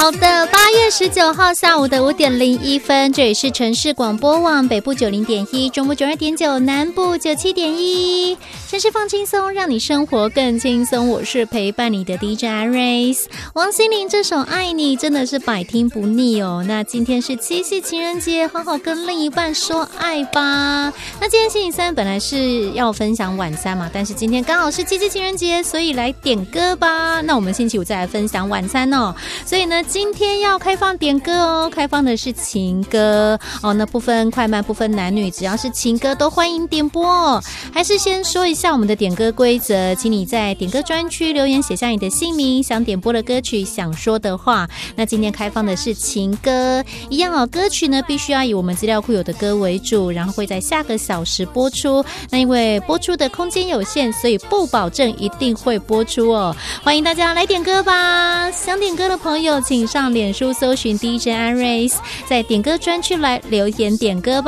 好的，8月19号下午的5点01分，这里是城市广播网北部90.1，中部92.9，南部97.1，城市放轻松，让你生活更轻松。我是陪伴你的 DJ Aris。王心凌这首《爱你》真的是百听不腻哦。那今天是七夕情人节，好好跟另一半说爱吧。那今天星期三本来是要分享晚餐嘛，但是今天刚好是七夕情人节，所以来点歌吧。那我们星期五再来分享晚餐哦。所以呢，今天要开放点歌哦，开放的是情歌哦，那不分快慢，不分男女，只要是情歌都欢迎点播哦。还是先说一下我们的点歌规则，请你在点歌专区留言写下你的姓名、想点播的歌曲、想说的话。那今天开放的是情歌，一样哦，歌曲呢必须要以我们资料库有的歌为主，然后会在下个小时播出。那因为播出的空间有限，所以不保证一定会播出哦。欢迎大家来点歌吧，想点歌的朋友请上脸书搜寻 DJ Aris， 在点歌专区来留言点歌吧。